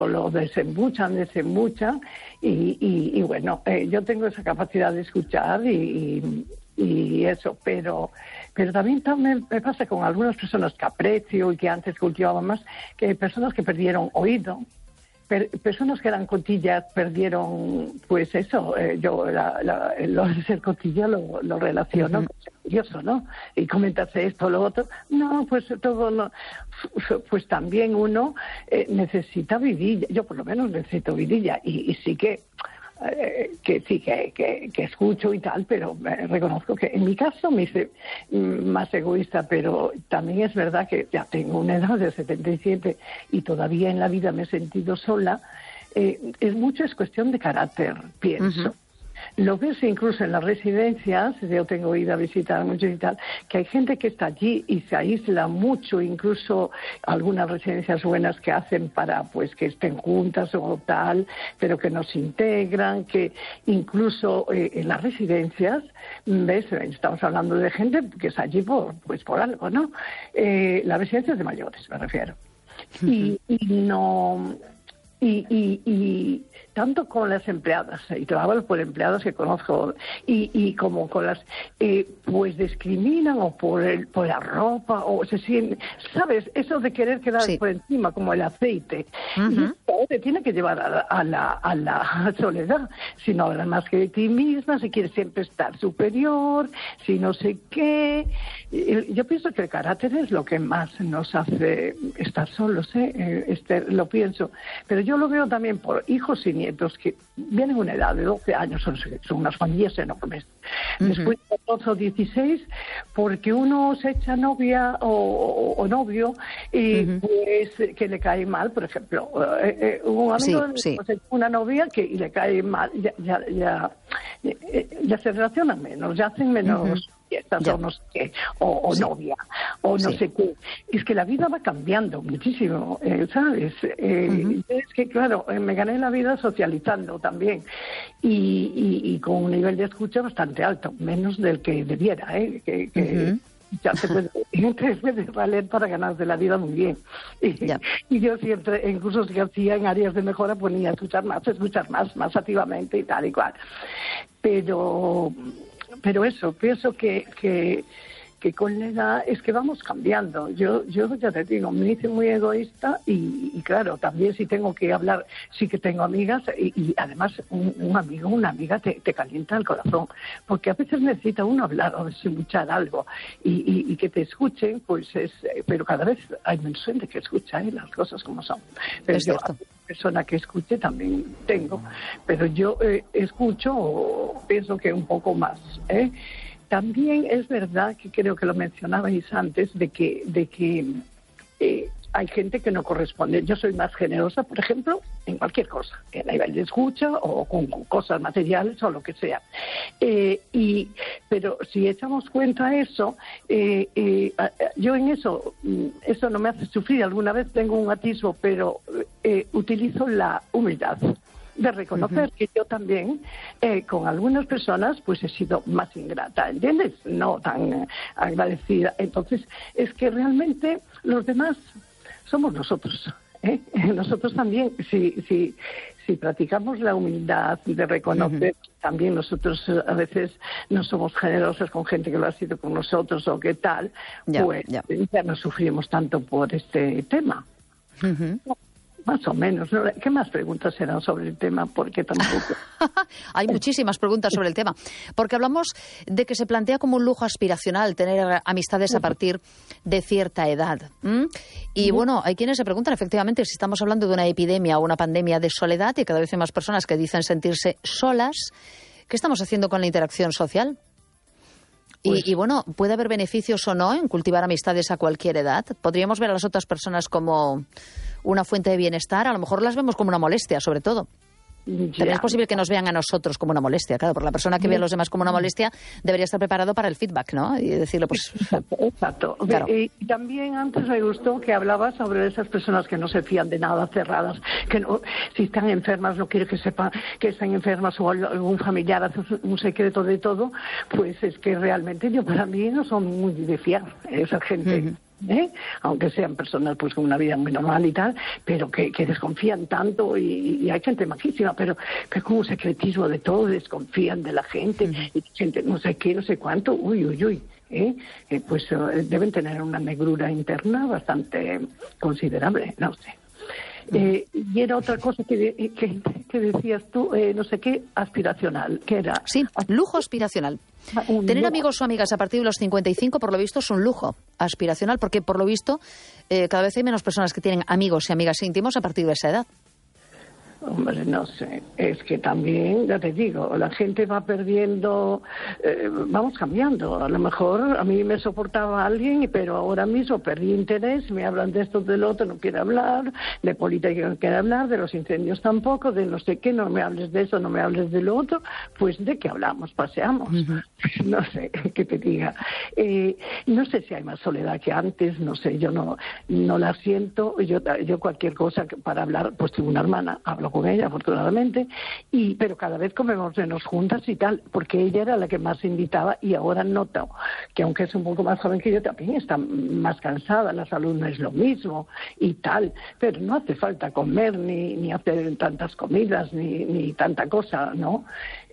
lo desembuchan y bueno, yo tengo esa capacidad de escuchar y eso, pero también me pasa con algunas personas que aprecio y que antes cultivaban más, que hay personas que perdieron oído. Personas que eran cotillas perdieron, pues eso, yo lo de ser cotilla lo relaciono con ser curioso, ¿no? Y comentas esto, lo otro. No, pues todo no. Pues también uno necesita vidilla. Yo por lo menos necesito vidilla y sí que escucho y tal, pero reconozco que en mi caso me hice más egoísta, pero también es verdad que ya tengo una edad de 77 y todavía en la vida me he sentido sola. Es cuestión de carácter, pienso. Lo ves incluso en las residencias, yo tengo ido a visitar mucho y tal, que hay gente que está allí y se aísla mucho, incluso algunas residencias buenas que hacen para pues que estén juntas o tal, pero que no se integran, que incluso en las residencias, ves, estamos hablando de gente que está allí por algo, ¿no? Las residencias de mayores, me refiero. Y tanto con las empleadas, y trabajo por empleadas que conozco, y como con las, pues discriminan o por la ropa, o se sienten, ¿sabes? Eso de querer quedar por encima, como el aceite. Y eso te tiene que llevar a la soledad. Si no hablas más que de ti misma, si quieres siempre estar superior, si no sé qué. Yo pienso que el carácter es lo que más nos hace estar solos, lo pienso. Pero yo lo veo también por hijos y nietos que vienen a una edad de 12 años, son unas familias enormes. Después de 14 o 16, porque uno se echa novia o novio y pues que le cae mal, por ejemplo. Un amigo pues, una novia que le cae mal, ya se relacionan menos, ya hacen menos fiestas o no sé qué, o novia, o no sé qué. Es que la vida va cambiando muchísimo, ¿sabes? Es que, claro, me gané la vida socializando también y con un nivel de escucha bastante alto, menos del que debiera, ya te puede valer para ganarse la vida muy bien. Y yo siempre, en cursos que hacía en áreas de mejora, ponía a escuchar más activamente y tal y cual. Pero eso, pienso que con la edad es que vamos cambiando. Yo ya te digo, me hice muy egoísta y claro, también si tengo que hablar, sí que tengo amigas y además un amigo, una amiga te calienta el corazón, porque a veces necesita uno hablar o escuchar algo y que te escuchen, pues pero cada vez hay menos gente que escucha las cosas como son. Pero yo, persona que escuche también tengo, pero yo escucho o pienso que un poco más, También es verdad que creo que lo mencionabais antes de que hay gente que no corresponde. Yo soy más generosa, por ejemplo, en cualquier cosa, en la nivel de escucha o con cosas materiales o lo que sea. Pero si echamos cuenta a eso, yo en eso no me hace sufrir. Alguna vez tengo un atisbo, pero utilizo la humildad de reconocer que yo también con algunas personas pues he sido más ingrata, ¿entiendes? No tan agradecida. Entonces es que realmente los demás somos nosotros, nosotros también, si practicamos la humildad de reconocer, también nosotros a veces no somos generosos con gente que lo ha sido con nosotros o qué tal, ya no sufrimos tanto por este tema. Más o menos. ¿No? ¿Qué más preguntas serán sobre el tema? Porque tampoco... Hay muchísimas preguntas sobre el tema. Porque hablamos de que se plantea como un lujo aspiracional tener amistades a partir de cierta edad. Y bueno, hay quienes se preguntan efectivamente si estamos hablando de una epidemia o una pandemia de soledad y cada vez hay más personas que dicen sentirse solas. ¿Qué estamos haciendo con la interacción social? Y bueno, ¿puede haber beneficios o no en cultivar amistades a cualquier edad? ¿Podríamos ver a las otras personas como una fuente de bienestar? A lo mejor las vemos como una molestia, sobre todo. También es posible que nos vean a nosotros como una molestia, claro, porque la persona que ve a los demás como una molestia debería estar preparado para el feedback, ¿no? Y decirle, pues... Exacto. Claro. Y también antes me gustó que hablabas sobre esas personas que no se fían de nada, cerradas, que no, si están enfermas no quiere que sepan que están enfermas o algún familiar hace un secreto de todo, pues es que realmente para mí no son muy de fiar esa gente. aunque sean personas pues con una vida muy normal y tal, pero que desconfían tanto y hay gente majísima, pero con un secretismo de todo, desconfían de la gente, y gente no sé qué, no sé cuánto, uy. Pues deben tener una negrura interna bastante considerable, no sé. Y era otra cosa que decías tú, no sé qué, aspiracional, que era... Sí, lujo aspiracional. Tener amigos o amigas a partir de los 55, por lo visto, es un lujo aspiracional, porque por lo visto cada vez hay menos personas que tienen amigos y amigas íntimos a partir de esa edad. Hombre, no sé, es que también, ya te digo, la gente va perdiendo, vamos cambiando. A lo mejor a mí me soportaba alguien, pero ahora mismo perdí interés, me hablan de esto, del otro, no quiero hablar, de política no quiero hablar, de los incendios tampoco, de no sé qué, no me hables de eso, no me hables de lo otro, pues ¿de qué hablamos? Paseamos. No sé, qué te diga. No sé si hay más soledad que antes, no sé, yo no la siento, yo cualquier cosa para hablar, pues tengo una hermana, hablo con ella afortunadamente, pero cada vez comemos menos juntas y tal, porque ella era la que más invitaba y ahora noto que aunque es un poco más joven que yo, también está más cansada, la salud no es lo mismo y tal, pero no hace falta comer ni hacer tantas comidas ni tanta cosa, ¿no?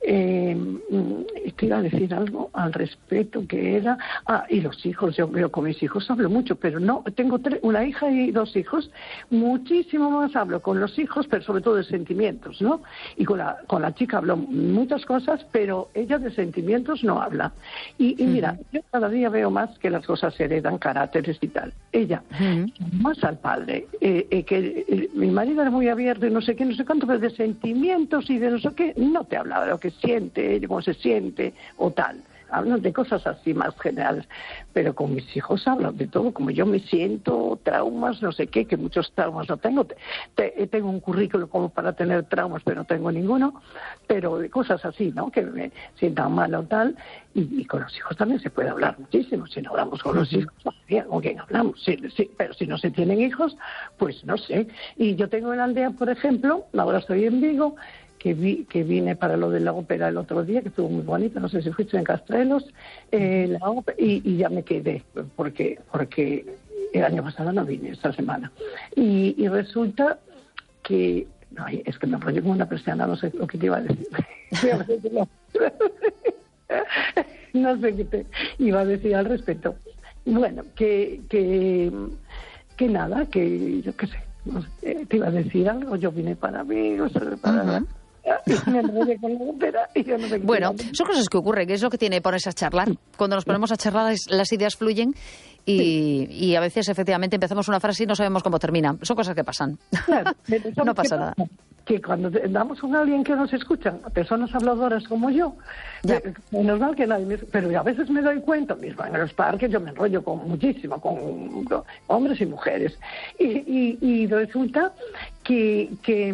Te iba a decir algo al respecto que era y los hijos, yo con mis hijos hablo mucho, pero no, tengo una hija y 2 hijos, muchísimo más hablo con los hijos, pero sobre todo de sentimientos, ¿no? Y con la chica hablo muchas cosas, pero ella de sentimientos no habla. Y mira, yo cada día veo más que las cosas se heredan, caracteres y tal. Ella, más al padre, que mi marido era muy abierto y no sé qué, no sé cuánto, pero de sentimientos y de no sé qué, no te hablaba de lo que siente, cómo se siente o tal. Hablan de cosas así más generales, pero con mis hijos hablan de todo, como yo me siento, traumas, no sé qué, que muchos traumas no tengo. Tengo un currículo como para tener traumas, pero no tengo ninguno, pero de cosas así, ¿no? Que me sientan mal o tal. Y con los hijos también se puede hablar muchísimo. Si no hablamos con los hijos, ¿con quién hablamos? Sí, pero si no se tienen hijos, pues no sé. Y yo tengo en la aldea, por ejemplo, ahora estoy en Vigo, que vine para lo de la ópera el otro día, que estuvo muy bonito, no sé si fuiste en Castrelos, la ópera, y ya me quedé, porque el año pasado no vine, esta semana. Y resulta que, ay, es que me enrollé como una persiana, no sé lo que te iba a decir. No sé qué te iba a decir al respecto. Bueno, que nada, que yo qué sé, no sé, te iba a decir algo, yo vine para mí, no sé, para... Me enrollé con la ópera y yo no sé qué. Bueno, son cosas que ocurren, que es lo que tiene ponerse a charlar. Cuando nos ponemos a charlar las ideas fluyen y a veces efectivamente empezamos una frase y no sabemos cómo termina. Son cosas que pasan. Claro, no pasa nada. Que cuando damos con alguien que nos escucha, personas habladoras como yo, menos mal que nadie pero a veces me doy cuenta mismo en los parques, yo me enrollo muchísimo con hombres y mujeres y resulta que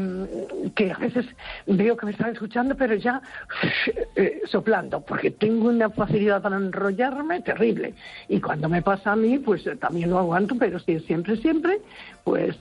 a veces veo que me están escuchando, pero ya soplando, porque tengo una facilidad para enrollarme terrible, y cuando me pasa a mí, pues también lo aguanto, pero si es siempre, pues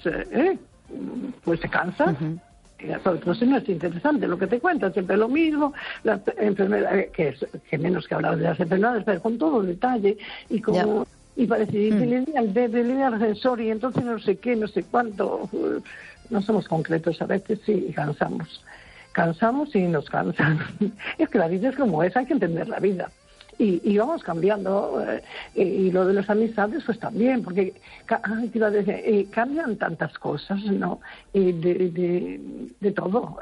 se cansa. Entonces no es interesante lo que te cuentan, siempre lo mismo, las enfermedades, que menos que hablar de las enfermedades, pero con todo detalle y como y parece debilidad sensor y entonces no sé qué, no sé cuánto, no somos concretos a veces, sí, cansamos y nos cansan. Es que la vida es como es, hay que entender la vida. Y vamos cambiando, y lo de las amistades pues también, porque cambian tantas cosas, ¿no? De todo.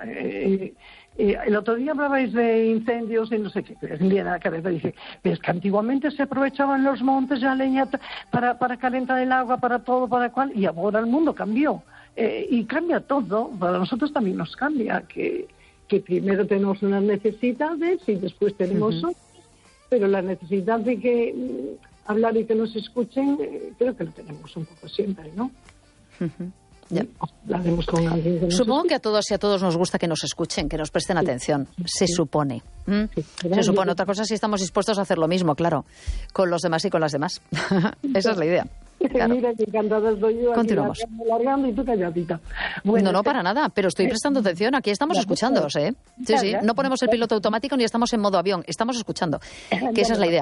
El otro día hablabais de incendios y no sé qué, no tiene nada que ver, pero dice, es que antiguamente se aprovechaban los montes la leña para calentar el agua, para todo, para cual, y ahora el mundo cambió, y cambia todo, para nosotros también nos cambia, que primero tenemos unas necesidades y después tenemos otras. Pero la necesidad de que hablar y que nos escuchen, creo que lo tenemos un poco siempre, ¿no? Hablaremos con alguien que nos Supongo que a todos y a todos nos gusta que nos escuchen, que nos presten atención. Se supone. Se supone. Otra cosa es si estamos dispuestos a hacer lo mismo, claro, con los demás y con las demás. Esa es la idea. Claro. Mira, que encantada estoy yo. Continuamos. Largando y tú calladita. Bueno, no, para nada, pero estoy prestando atención. Aquí estamos escuchándoos, ¿eh? Sí, no ponemos el piloto automático ni estamos en modo avión, estamos escuchando, que esa es la idea.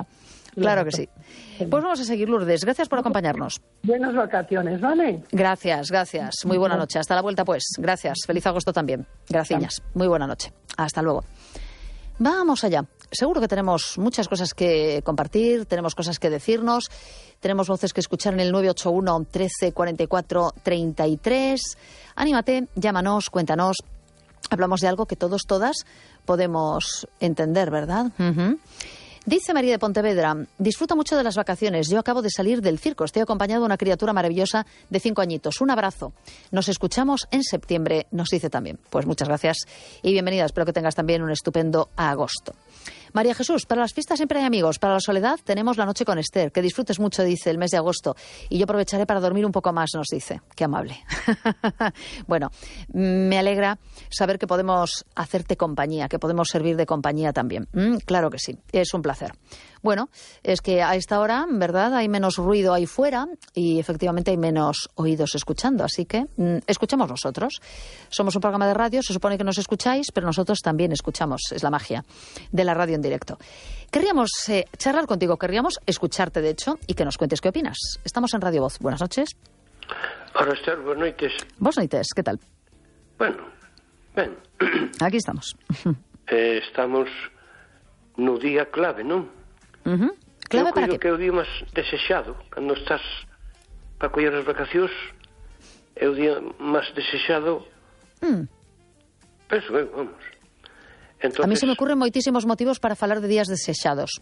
Claro que sí. Pues vamos a seguir, Lourdes. Gracias por acompañarnos. Buenas vacaciones, ¿vale? Gracias. Muy buena noche. Hasta la vuelta, pues. Gracias. Feliz agosto también. Graciñas. Muy buena noche. Hasta luego. Vamos allá. Seguro que tenemos muchas cosas que compartir, tenemos cosas que decirnos, tenemos voces que escuchar en el 981 13 44 33. Anímate, llámanos, cuéntanos. Hablamos de algo que todos, todas podemos entender, ¿verdad? Dice María de Pontevedra, disfruto mucho de las vacaciones. Yo acabo de salir del circo. Estoy acompañado de una criatura maravillosa de 5 añitos. Un abrazo. Nos escuchamos en septiembre, nos dice también. Pues muchas gracias y bienvenida. Espero que tengas también un estupendo agosto. María Jesús, para las fiestas siempre hay amigos. Para la soledad tenemos la noche con Esther. Que disfrutes mucho, dice, el mes de agosto. Y yo aprovecharé para dormir un poco más, nos dice. Qué amable. Bueno, me alegra saber que podemos hacerte compañía, que podemos servir de compañía también. Claro que sí, es un placer. Bueno, es que a esta hora, ¿verdad?, hay menos ruido ahí fuera y efectivamente hay menos oídos escuchando. Así que escuchamos nosotros. Somos un programa de radio, se supone que nos escucháis, pero nosotros también escuchamos. Es la magia de la radio en directo. Querríamos charlar contigo, querríamos escucharte, de hecho, y que nos cuentes qué opinas. Estamos en Radio Voz. Buenas noches. Hola, Esther, buenas noites. Buenas noites, ¿qué tal? Bueno, ben. Aquí estamos. Estamos no día clave, non? Clave para que é o día máis desexado. Cando estás para coller as vacacións, é o día máis desexado. Penso, vamos. Entonces, a mí se me ocurren moitísimos motivos para falar de días desexados.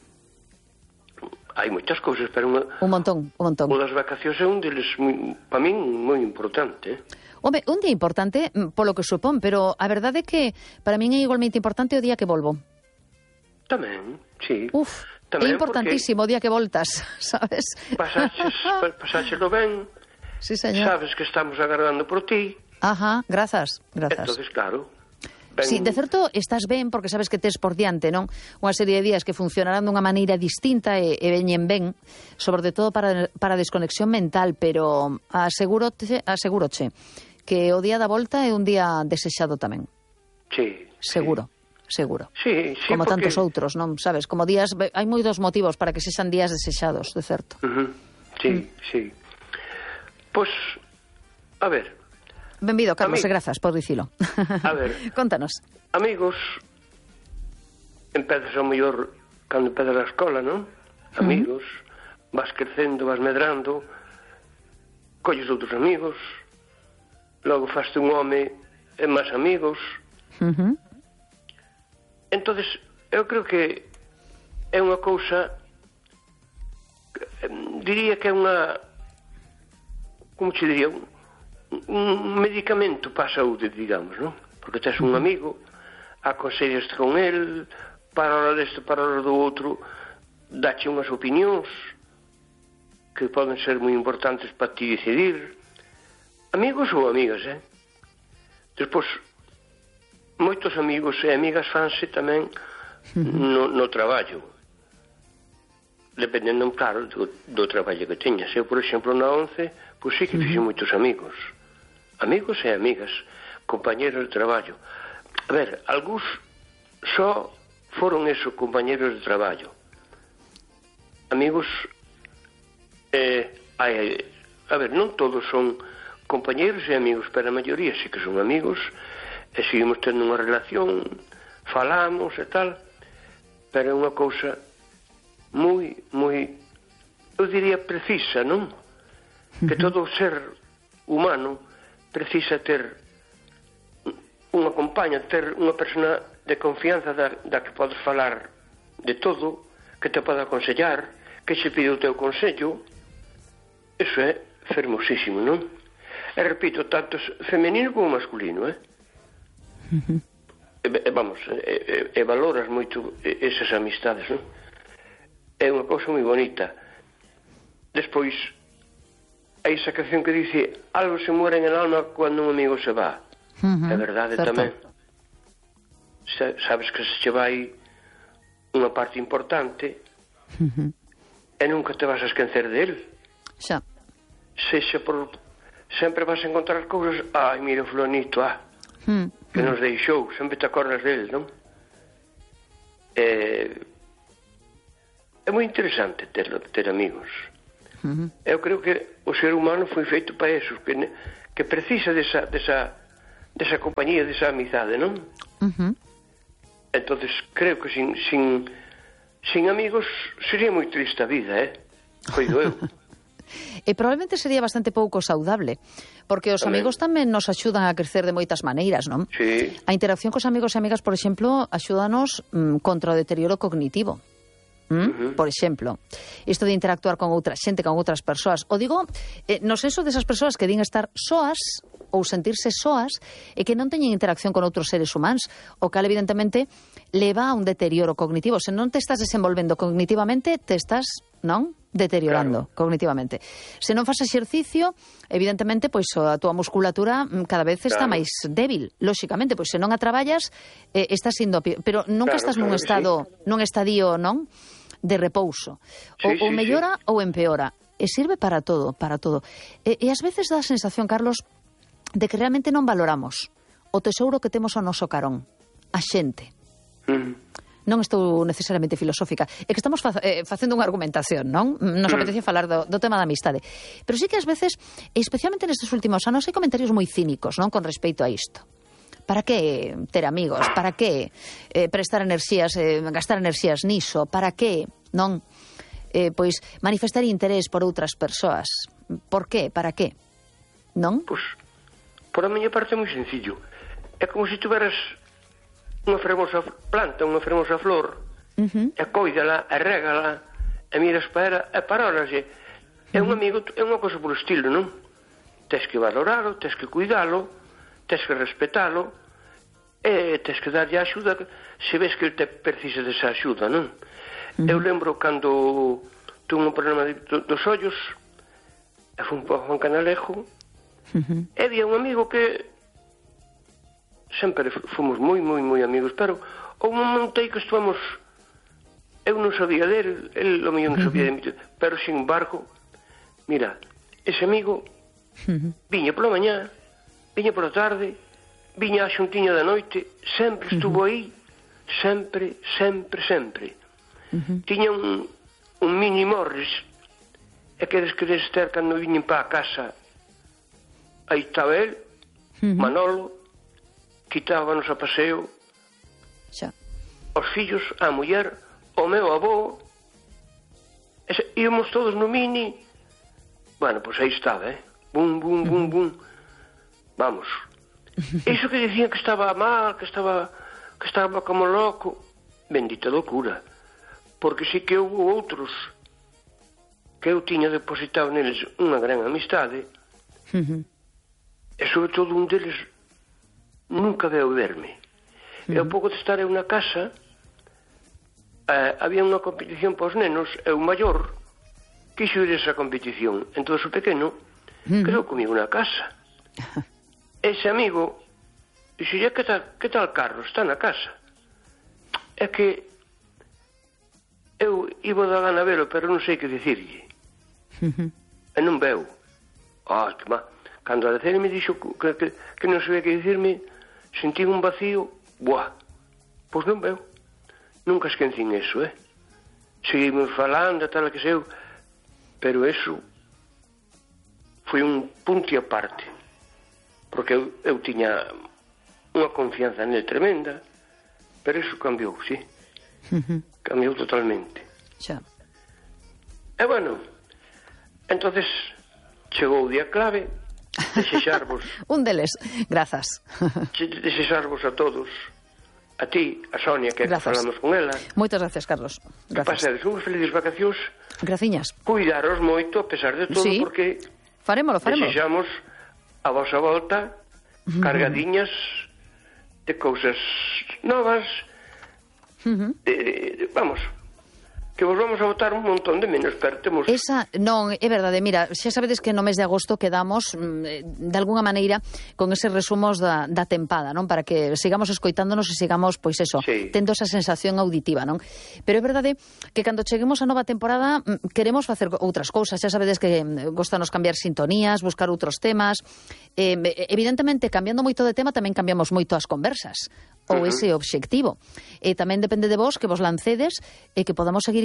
Hai moitas cousas, pero un montón. O das vacacións é un deles, para min, moi importante. Home, un día importante polo que supón, pero a verdade é que para min é igualmente importante o día que volvo. Tamén, sí. Tamén é importantísimo o día que voltas, sabes? Pasáchelo ben. Sí, señor. Sabes que estamos agardando por ti. Ajá, grazas. Entonces, claro. Sí, de certo estás ben porque sabes que tes por diante, non? Unha serie de días que funcionarán dunha maneira distinta e veñen ben, sobre todo para a desconexión mental, pero asegúroche que o día da volta é un día desexado tamén. Sí. Seguro. Sí, como porque... tantos outros, non? Sabes, como días, hai moitos motivos para que sexan días desexados, de certo. Sí. Pois, a ver. Benvido, Carlos, e grazas por dicilo. A ver. Contanos. Amigos, empezas ao mellor cando empezas a escola, non? Amigos, vas crecendo, vas medrando, colles outros amigos, logo faste un home e máis amigos. Entonces, eu creo que é unha cousa, diría que é unha, como che diría, un medicamento para a saúde, digamos, non? Porque tes un amigo, aconsellaste con el, para a hora deste, para a hora do outro, dache unhas opinións que poden ser moi importantes para ti decidir. Amigos ou amigas, Despois, moitos amigos e amigas fanse tamén no traballo, dependendo, claro, do traballo que teñas. Eu, por exemplo, na 11, pois sí que fixe moitos amigos e amigas, compañeros de traballo. A ver, algúns só foron esos compañeros de traballo. Amigos, a ver, non todos son compañeros e amigos, pero a maioría sí que son amigos, e seguimos tendo unha relación, falamos e tal, pero é unha cousa moi, eu diría precisa, non? Que todo ser humano precisa ter unha compaña, ter unha persona de confianza da que podes falar de todo, que te pode aconsellar, que se pide o teu consello. Eso é fermosísimo, non? E repito, tanto femenino como masculino, vamos, valoras moito esas amistades, non? É unha cousa moi bonita. Despois, hai esa canción que dice algo se muere en el alma cuando un amigo se va. É verdade tamén. Sabes que se che vai unha parte importante e nunca te vas a esquecer dele. Xa. Sexa por... sempre vas a encontrar cousas, mira o fulanito, que nos deixou, sempre te acordas dele, non? é moi interesante ter amigos. Eu creo que o ser humano foi feito para eso, que precisa desa compañía, desa amizade, non? Entonces creo que sin amigos sería moi triste a vida, coido eu. E probablemente sería bastante pouco saudable, porque os amigos tamén nos axudan a crecer de moitas maneiras, non? Sí. A interacción cos amigos e amigas, por exemplo, axúdanos contra o deterioro cognitivo. Por exemplo, isto de interactuar con outra xente, con outras persoas. O digo, no senso desas persoas que din estar soas ou sentirse soas e que non teñen interacción con outros seres humanos, o cal evidentemente leva a un deterioro cognitivo. Se non te estás desenvolvendo cognitivamente, te estás, non? Deteriorando cognitivamente. Se non faz exercicio, evidentemente, pois a túa musculatura cada vez está máis débil, lóxicamente, pois se non a traballas, estás indo pero nunca estás nun estado, nun estadio, non? De repouso. Ou mellora ou empeora. E sirve para todo, para todo. E ás veces dá a sensación, Carlos, de que realmente non valoramos o tesouro que temos ao noso carón, a xente. Non estou necesariamente filosófica, é que estamos facendo unha argumentación, non? Nos apetece falar do tema da amistade. Pero sí que ás veces, especialmente nestes últimos anos, hai comentarios moi cínicos, non? Con respecto a isto. Para que ter amigos? Para que prestar enerxías, gastar enerxías niso? Para que, non? Pois manifestar interés por outras persoas. Por que? Para que? Non? Pois, por a miña parte é moi sencillo. É como se tuveras unha fermosa planta, unha fermosa flor, e coídala, e régala, e miras para ela, e para horas. É un amigo, é unha cosa polo estilo, non? Tens que valoralo, tens que cuidalo, tens que respetalo, e tens que darlle axuda se ves que te precisa desa axuda, non? Eu lembro cando tuve un problema dos ollos, e fui un pouco a Juan Canalejo, e había un amigo que sempre fomos moi amigos, pero houve un momento aí que estuvamos, eu non sabía dele, el o mellor non sabía de mí, pero sin embargo, mira, ese amigo viña pola mañá, viña pola tarde, viña a xuntiña da noite, sempre estuvo aí, sempre. Tiña un mini Morris, e queres ter cando viñen para a casa, aí estaba el, Manolo, quitábanos a paseo, os fillos, a muller, o meu avó, íamos todos no mini. Bueno, pois aí estaba, bum. Vamos. Iso que dicían que estaba mal, que estaba como loco, bendita loucura. Porque sí que houve outros que eu tiña depositado neles unha gran amistade, e sobre todo un deles nunca veu verme. E ao pouco de estar eu na casa, había unha competición para os nenos, e o maior quixo ir a esa competición. Entón o pequeno quedou comigo na casa. Ese amigo dixolle, que tal Carlos, está na casa? É que eu iba da gana velo, pero non sei que dicirlle. E non veu. Que má. Cando a decer me dixo que non sabía que dicirme, sentí un vacío, pois non veu. Nunca esquecín eso, Seguimos falando, tal que sei, pero eso foi un punto e aparte, porque eu tiña unha confianza nele tremenda, pero eso cambiou, sí. Cambiou totalmente. E bueno, entonces chegou o día clave, desexarvos un deles, grazas. Desexarvos a todos, a ti, a Sonia, que falamos con ela. Moitas gracias, Carlos. Que pasedes unhas felices vacacións. Graciñas. Cuidaros moito, a pesar de todo, porque farémolo. Desexamos a vosa volta cargadiñas de cousas novas, vamos, que vos vamos a botar un montón de menos, pero temos... Esa, non, é verdade, mira, xa sabedes que no mes de agosto quedamos, de alguna maneira, con eses resumos da tempada, non? Para que sigamos escoitándonos e sigamos, pois eso, tendo esa sensación auditiva, non? Pero é verdade que cando cheguemos a nova temporada queremos facer outras cousas, xa sabedes que gostanos cambiar sintonías, buscar outros temas, evidentemente, cambiando moito de tema, tamén cambiamos moito as conversas, ou ese obxectivo. E tamén depende de vos que vos lancedes e que podamos seguir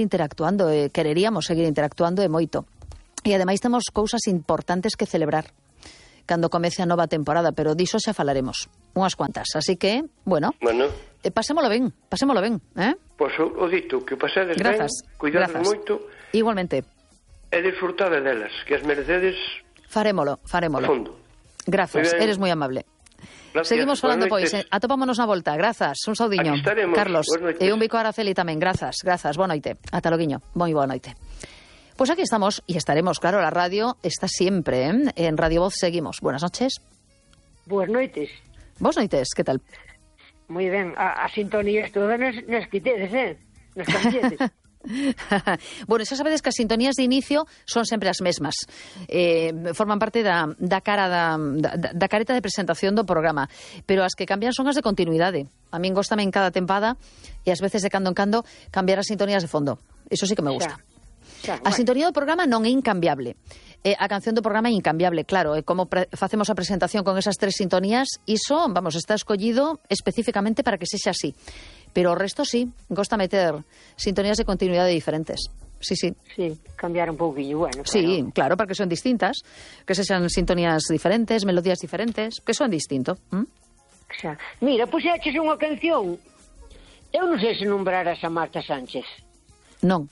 interactuando, quereríamos seguir interactuando e moito. E ademais temos cousas importantes que celebrar cando comece a nova temporada, pero diso xa falaremos unhas cuantas. Así que, bueno, pasémolo ben, Pois o dito, que pasedes ben, cuidades moito. Igualmente. E disfrutade delas, que as merecedes. Farémolo. Fondo. Grazas, eres moi amable. Gracias. Seguimos falando, pois, atopámonos na volta. Grazas, un saudiño. Carlos, e un bico a Araceli tamén. Grazas, boa noite. Ata loguiño, moi boa noite. Pues aquí estamos y estaremos, claro, la radio está siempre, ¿eh? En Radio Voz seguimos. Buenas noches. Buenas noites. Buenas noites, ¿qué tal? Moi ben, a sintonía todas nas quitedes, nas camilletes. Bueno, xa sabedes que as sintonías de inicio son sempre as mesmas, forman parte da careta de presentación do programa, pero as que cambian son as de continuidade. A min góstame en cada tempada e ás veces de cando en cando cambiar as sintonías de fondo. Eso sí que me gusta. A sintonía do programa non é incambiable. A canción do programa é incambiable, claro. Como facemos a presentación con esas 3 sintonías, iso, vamos, está escollido especificamente para que sexa así. Pero o resto sí, gosta meter sintonías de continuidade diferentes. Sí. Sí, cambiar un pouquinho, bueno. Sí, claro, para que son distintas, que sexan sintonías diferentes, melodías diferentes, que son distinto. Xa. Mira, puxeches unha canción. Eu non sei se nombraras a Marta Sánchez. Non.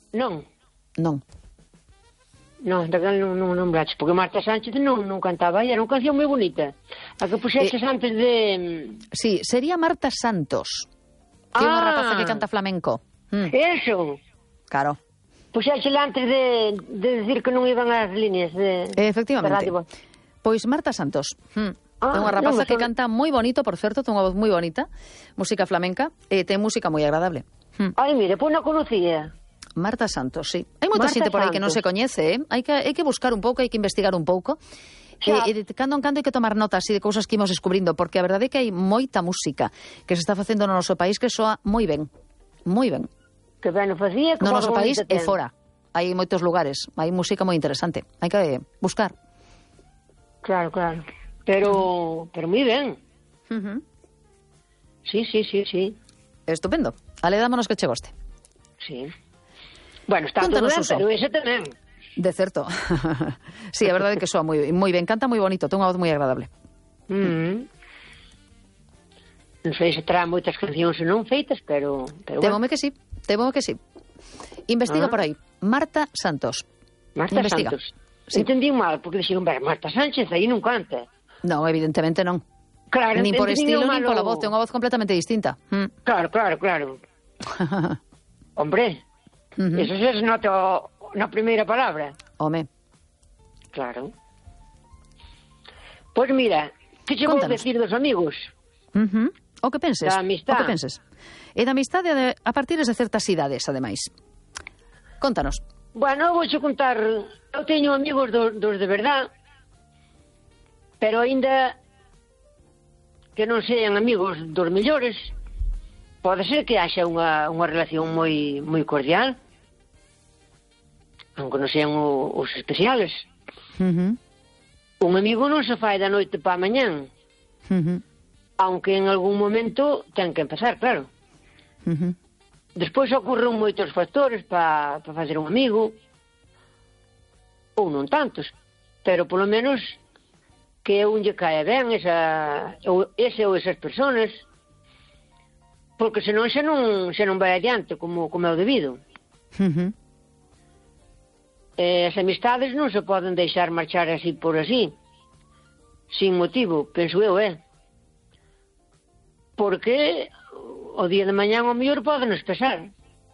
Daquela non nombraches, porque Marta Sánchez non cantaba, era unha canción moi bonita. A que puxeches antes de... Sí, sería Marta Santos, que é unha rapaza que canta flamenco. Eso. Claro. Puxéchela antes de decir que non iban as líneas de... Efectivamente. De pois Marta Santos. É unha rapaza que canta moi bonito, por certo, ten unha voz moi bonita, música flamenca, e ten música moi agradable. Ai, mire, pois non conocía. Marta Santos, sí. Hai moita xente por aí que non se coñece, Hai que buscar un pouco, hai que investigar un pouco. E de cando en cando hai que tomar notas de cousas que imos descubrindo, porque a verdade é que hai moita música que se está facendo no noso país que soa moi ben. Moi ben. Que ben o facía, que no noso país e fora. Hai moitos lugares, hai música moi interesante. Hai que buscar. Claro. Pero moi ben. Sí. Estupendo. Ale, dámonos que che goste. Sí. Bueno, está todo ben, pero ese tamén. De certo. Sí, a verdade é que soa moi ben, canta moi bonito, ten unha voz moi agradable. Non sei se terá moitas cancións non feitas, pero Témome que sí. Investiga por aí. Marta Santos. Santos. Sí. Entendí mal, porque dixeron, Marta Sánchez aí non canta. Non, evidentemente non. Claro, nin por estilo, nin pola voz, ten unha voz completamente distinta. Claro. Hombre, eso se nota na primeira palabra. Home. Claro. Pois mira, que che vou decir dos amigos? O que penses? Da amistad. O que penses? E da amistade a partir de certas idades, ademais. Contanos. Bueno, vou che contar. Eu teño amigos dos de verdad, pero aínda que non sean amigos dos mellores, pode ser que haxa unha relación moi cordial, aunque non sean os especiales. Un amigo non se fai da noite pa mañán, aunque en algún momento ten que empezar, claro. Despois ocorren moitos factores para facer un amigo, ou non tantos, pero polo menos que un lle cae ben ese ou esas personas, porque senón xa non vai adiante como é o debido. As amistades non se poden deixar marchar así por así, sin motivo, penso eu, porque o día de mañán o mellor podenos pesar.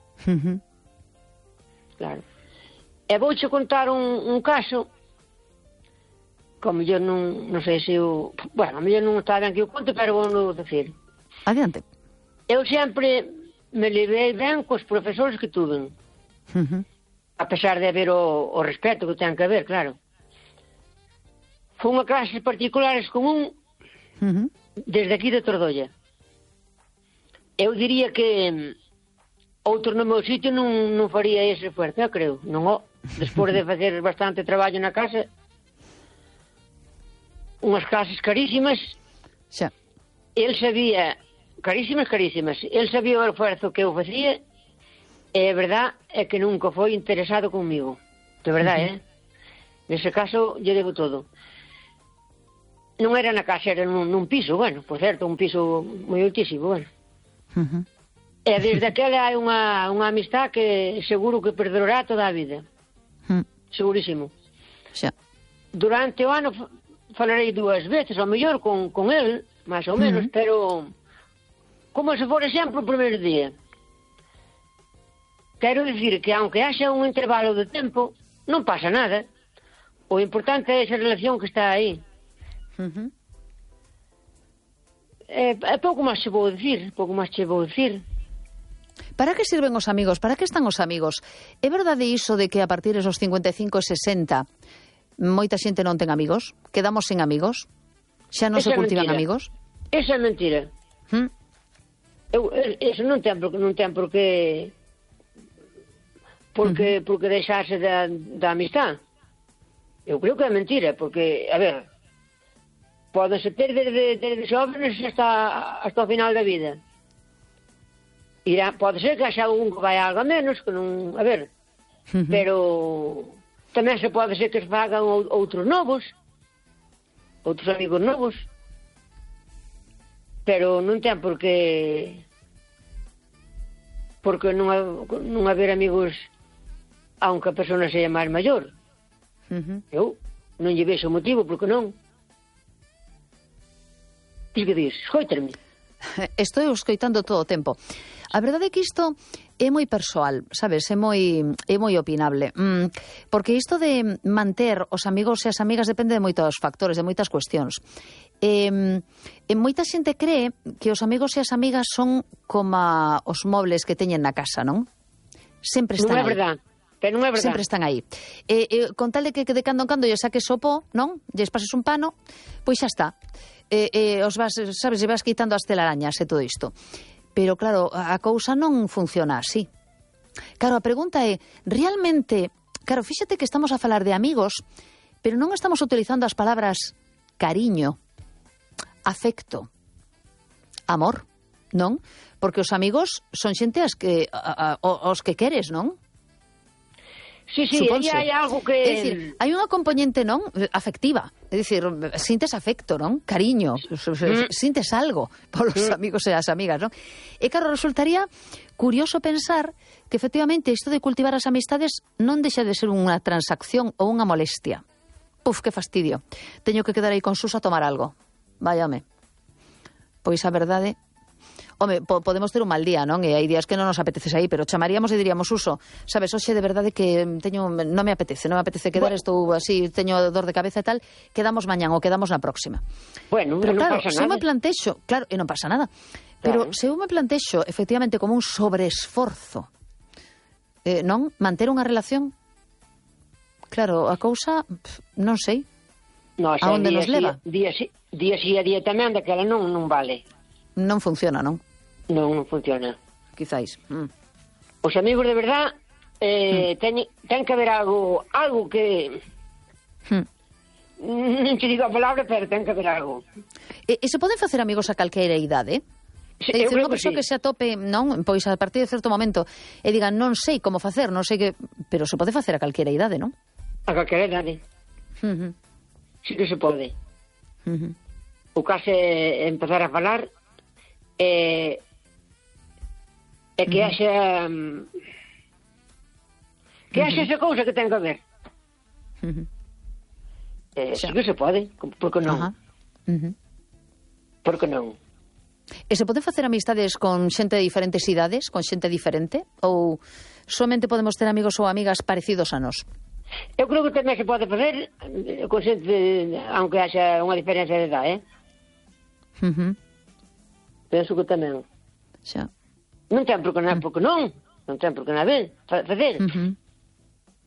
Claro. E vouche contar un caso que o mellor non sei se o... Bueno, o mellor non está ben que o conte, pero vou decir. Adiante. Eu sempre me levei ben cos profesores que tuven. A pesar de haber o respeto que ten que haber, claro. Fun a clases particulares con un desde aquí de Tordolla. Eu diría que outro no meu sitio non faría ese esforzo, eu creo. Despois de facer bastante traballo na casa, unhas clases carísimas, xa. El sabía, carísimas, el sabía o esforzo que eu facía E a verdad é que nunca foi interesado conmigo. De verdade, Nese caso, lle debo todo. Non era na casa, era nun piso, bueno, por certo, un piso moi altísimo, bueno. E desde aquela hai unha amistad que seguro que perdurará toda a vida. Segurísimo. Xa. Durante o ano falarei 2 veces, ao mellor, con el, máis ou menos, pero como se for exemplo o primeiro día. Quero dicir que, aunque haxa un intervalo de tempo, non pasa nada. O importante é esa relación que está aí. É pouco máis che vou dicir, Para que sirven os amigos? Para que están os amigos? É verdade iso de que a partir dos 55 e 60 moita xente non ten amigos? Quedamos sen amigos? Xa non se cultivan amigos? Esa é mentira. Eso non ten por que deixarse da amistad. Eu creo que é mentira, porque, a ver, pódense ter desde xóvenes hasta o final da vida. Pode ser que haxa algún que vai algo menos, que non, a ver, pero tamén se pode ser que se fagan outros novos, outros amigos novos, pero non ten por que non haber amigos aunque a persona seja máis maior. Eu non lle vexo motivo, porque non. Diz que dis, escoitarme. Estou escoitando todo o tempo. A verdade é que isto é moi persoal, sabes? É moi opinable. Porque isto de manter os amigos e as amigas depende de moitos factores, de moitas cuestións. Moita xente cree que os amigos e as amigas son como os mobles que teñen na casa, non? Sempre están aí. Non é verdade. Pero non é verdade. Sempre están aí. Con tal de que de cando en cando lle saques o pó, non? Lles pases un pano, pois xa está. Os vas, sabes, lle vas quitando as telarañas e todo isto. Pero claro, a cousa non funciona así. Claro, a pregunta é, realmente, claro, fíxate que estamos a falar de amigos, pero non estamos utilizando as palabras cariño, afecto, amor, non? Porque os amigos son xente os que queres, non? Sí, aí hai algo que... É dicir, hai unha componente, non, afectiva. É dicir, sintes afecto, non? Cariño, sintes algo polos amigos e as amigas, non? E claro, resultaría curioso pensar que efectivamente isto de cultivar as amistades non deixa de ser unha transacción ou unha molestia. Puf, que fastidio. Teño que quedar aí con Sus a tomar algo. Váyame. Pois a verdade... Home, podemos ter un mal día, non? E hai días que non nos apetece aí, pero chamaríamos e diríamos, Suso, sabes, hoxe de verdade que non me apetece quedar, estou así, teño dor de cabeza e tal, quedamos mañán ou quedamos na próxima. Bueno, pero non claro, pasa se nada. Eu me plantexo, claro, e non pasa nada, pero se eu me plantexo efectivamente como un sobreesforzo, non? Manter unha relación, claro, a cousa, non sei, a onde nos leva. Día sí e día tamén, daquela non vale. Non funciona, non? Non funciona. Quizáis. Os amigos de verdad ten que haber algo que... Non te digo a palabra, pero ten que haber algo. E se poden facer amigos a calqueira idade? Sí, é dicir, unha persoa que se atope, non? Pois a partir de certo momento e digan, non sei como facer, non sei que... Pero se pode facer a calquera idade, non? A calquera idade. Sí que se pode. O caso é empezar a falar e que haxa esa cousa que ten que haber. Sí que se pode, por que non? Por que non? E se poden facer amistades con xente de diferentes idades, con xente diferente? Ou somente podemos ter amigos ou amigas parecidos a nós? Eu creo que tamén se pode facer con xente, aunque haxa unha diferencia de edad, Penso que tamén. Xa. Non ten por que non. Non ten por que non facer.